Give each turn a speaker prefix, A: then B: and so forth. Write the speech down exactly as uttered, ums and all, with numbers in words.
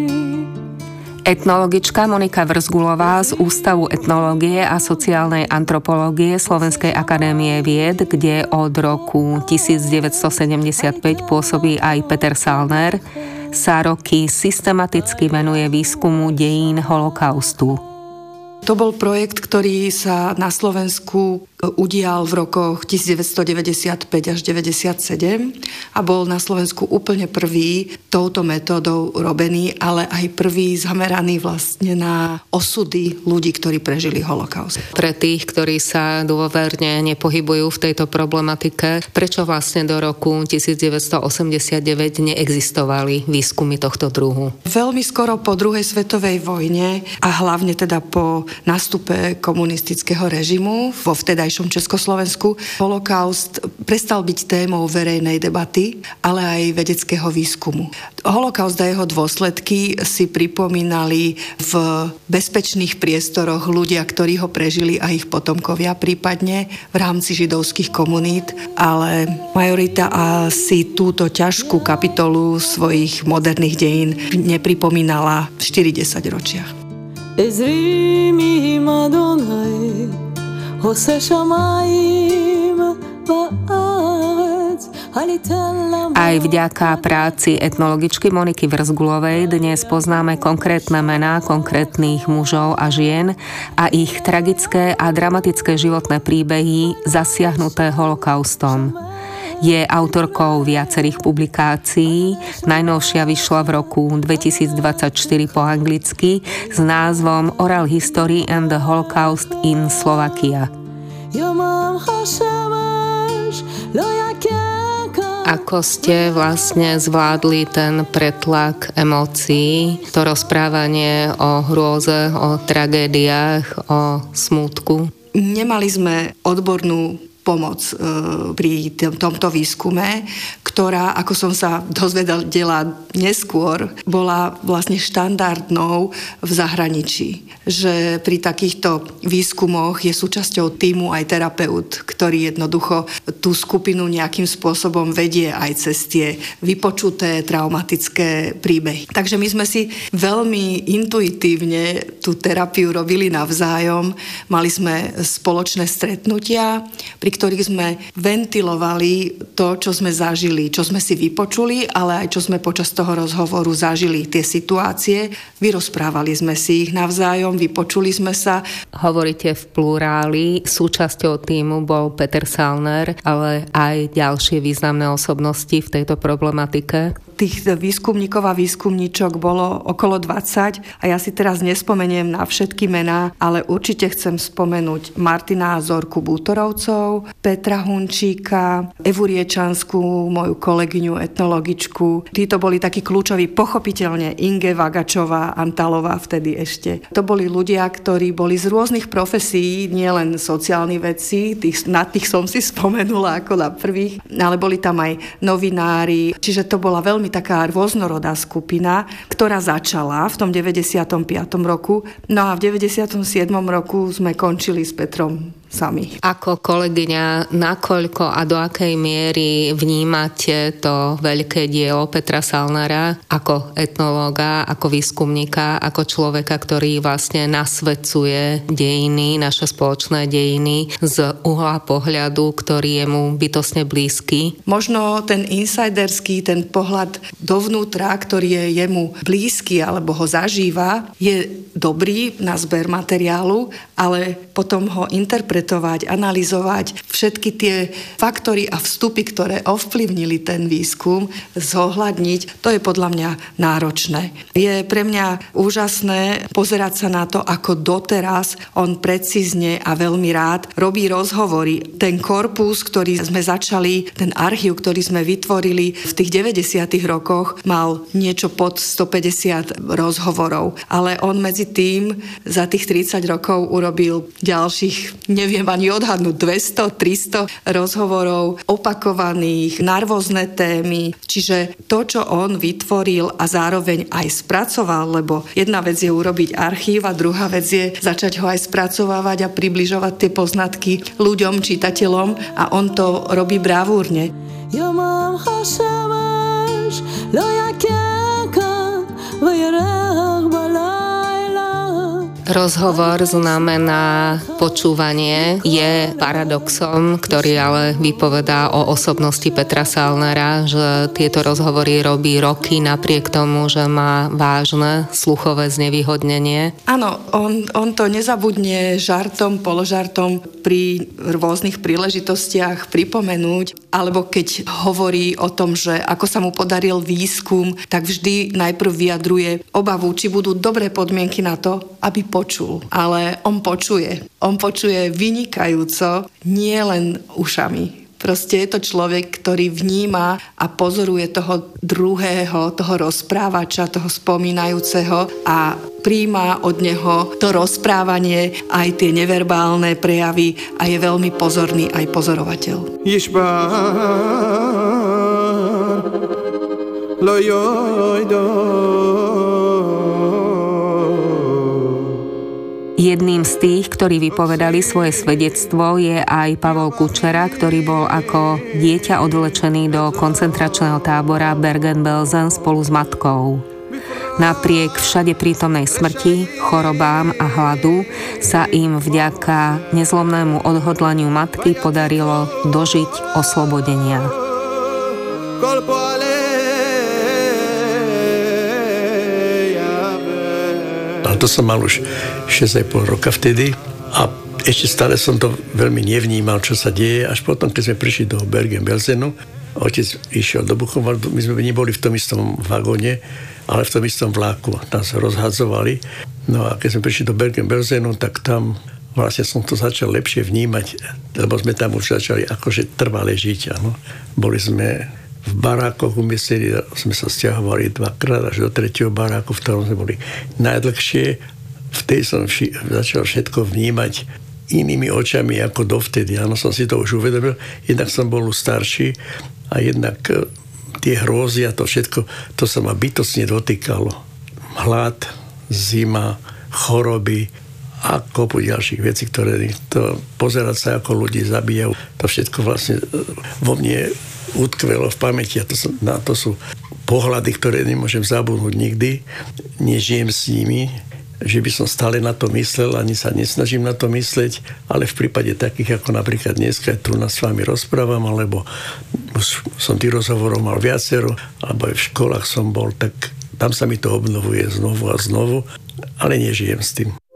A: Etnologička Monika Vrzgulová z Ústavu etnológie a sociálnej antropológie Slovenskej akadémie vied, kde od roku devätnásťstosedemdesiatpäť pôsobí aj Peter Salner, sa roky systematicky venuje výskumu dejín holokaustu.
B: To bol projekt, ktorý sa na Slovensku udial v rokoch devätnásťstodeväťdesiatpäť až deväťdesiatsedem a bol na Slovensku úplne prvý touto metódou robený, ale aj prvý zameraný vlastne na osudy ľudí, ktorí prežili holokaust.
A: Pre tých, ktorí sa dôverne nepohybujú v tejto problematike, prečo vlastne do roku devätnásťstoosemdesiatdeväť neexistovali výskumy tohto druhu?
B: Veľmi skoro po druhej svetovej vojne a hlavne teda po nástupe komunistického režimu vo vtedajšom Československu holokaust prestal byť témou verejnej debaty, ale aj vedeckého výskumu. Holokaust a jeho dôsledky si pripomínali v bezpečných priestoroch ľudia, ktorí ho prežili a ich potomkovia prípadne v rámci židovských komunít, ale majorita asi túto ťažkú kapitolu svojich moderných dejín nepripomínala v štyri desaťročiach.
C: הזרימי אדוני עושה שמיים וארץ.
A: Aj vďaka práci etnologičky Moniky Vrzgulovej dnes poznáme konkrétne mená konkrétnych mužov a žien a ich tragické a dramatické životné príbehy zasiahnuté holokaustom. Je autorkou viacerých publikácií. Najnovšia vyšla v roku dvetisícdvadsaťštyri po anglicky s názvom Oral History and the Holocaust in Slovakia. Ako ste vlastne zvládli ten pretlak emócií, to rozprávanie o hrôze, o tragédiách, o smútku?
B: Nemali sme odbornú pomoc e, pri t- tomto výskume, ktorá, ako som sa dozvedela neskôr, bola vlastne štandardnou v zahraničí. Že pri takýchto výskumoch je súčasťou tímu aj terapeut, ktorý jednoducho tú skupinu nejakým spôsobom vedie aj cez tie vypočuté traumatické príbehy. Takže my sme si veľmi intuitívne tú terapiu robili navzájom. Mali sme spoločné stretnutia, pri ktorých sme ventilovali to, čo sme zažili, čo sme si vypočuli, ale aj čo sme počas toho rozhovoru zažili, tie situácie. Vyrozprávali sme si ich navzájom, vypočuli sme sa.
A: Hovoríte v pluráli, súčasťou tímu bol Peter Salner, ale aj ďalšie významné osobnosti v tejto problematike.
B: Tých výskumníkov a výskumníčok bolo okolo dvadsať a ja si teraz nespomeniem na všetky mená, ale určite chcem spomenúť Martina Zorku Bútorovcov, Petra Hunčíka, Evu Riečanskú, moju kolegyňu etnologičku. Títo boli takí kľúčoví, pochopiteľne Inge Vagačová, Antalová vtedy ešte. To boli ľudia, ktorí boli z rôznych profesí, nielen sociálni vedci, tých, na tých som si spomenula ako na prvých, ale boli tam aj novinári, čiže to bola veľmi taká rôznorodá skupina, ktorá začala v tom deväťdesiatom piatom roku, no a v deväťdesiatom siedmom roku sme končili s Petrom sami.
A: Ako kolegyňa, nakoľko a do akej miery vnímate to veľké dielo Petra Salnera ako etnológa, ako výskumníka, ako človeka, ktorý vlastne nasvedcuje dejiny, naše spoločné dejiny z uhla pohľadu, ktorý je mu bytostne blízky?
B: Možno ten insiderský, ten pohľad dovnútra, ktorý je jemu blízky alebo ho zažíva, je dobrý na zber materiálu, ale potom ho interpretovať, analyzovať, všetky tie faktory a vstupy, ktoré ovplyvnili ten výskum, zohľadniť, to je podľa mňa náročné. Je pre mňa úžasné pozerať sa na to, ako doteraz on precízne a veľmi rád robí rozhovory. Ten korpus, ktorý sme začali, ten archív, ktorý sme vytvorili v tých deväťdesiatych rokoch, mal niečo pod stopäťdesiat rozhovorov. Ale on medzi tým za tých tridsať rokov urobil ďalších, neviem ani odhadnúť, dvesto tristo rozhovorov opakovaných na rôzne témy. Čiže to, čo on vytvoril a zároveň aj spracoval, lebo jedna vec je urobiť archív a druhá vec je začať ho aj spracovávať a približovať tie poznatky ľuďom, čitateľom, a on to robí bravúrne.
C: וירח בלילה.
A: Rozhovor znamená počúvanie, je paradoxom, ktorý ale vypovedá o osobnosti Petra Salnera, že tieto rozhovory robí roky napriek tomu, že má vážne sluchové znevýhodnenie.
B: Áno, on, on to nezabudne žartom, položartom pri rôznych príležitostiach pripomenúť, alebo keď hovorí o tom, že ako sa mu podaril výskum, tak vždy najprv vyjadruje obavu, či budú dobré podmienky na to, aby počul. Ale on počuje. On počuje vynikajúco, nie len ušami. Proste je to človek, ktorý vníma a pozoruje toho druhého, toho rozprávača, toho spomínajúceho a príjma od neho to rozprávanie, aj tie neverbálne prejavy a je veľmi pozorný aj pozorovateľ.
A: Jedným z tých, ktorí vypovedali svoje svedectvo, je aj Pavol Kučera, ktorý bol ako dieťa odvlečený do koncentračného tábora Bergen-Belsen spolu s matkou. Napriek všade prítomnej smrti, chorobám a hladu sa im vďaka nezlomnému odhodlaniu matky podarilo dožiť oslobodenia.
D: To som mal už šesť a pol roka vtedy a ešte stále som to veľmi nevnímal, čo sa deje. Až potom, keď sme prišli do Bergen-Belsenu, otec išiel do Buchova, my sme neboli v tom istom vagóne, ale v tom istom vláku. Tam sa rozhadzovali. No a keď sme prišli do Bergen-Belsenu, tak tam vlastne som to začal lepšie vnímať, lebo sme tam už začali akože trvale žiť. Áno. Boli sme v barákoch umiestnení, sme sa stiahovali dvakrát až do tretieho baráku, v ktorom sme boli najdlhšie. Vtedy som vši- začal všetko vnímať inými očami ako dovtedy. Áno, som si to už uvedomil. Jednak som bol starší a jednak tie hrôzy a to všetko, to sa ma bytostne dotýkalo. Hlad, zima, choroby a kopu ďalších vecí, ktoré to pozerať sa, ako ľudí zabíjajú. To všetko vlastne vo mne utkvelo v pamäti a to, som, na to sú pohľady, ktoré nemôžem zabudnúť nikdy. Nežijem s nimi, že by som stále na to myslel, ani sa nesnažím na to mysleť, ale v prípade takých, ako napríklad dneska tu na s vami rozprávam, alebo som tých rozhovorov mal viacero, alebo aj v školách som bol, tak tam sa mi to obnovuje znovu a znovu, ale nežijem s tým.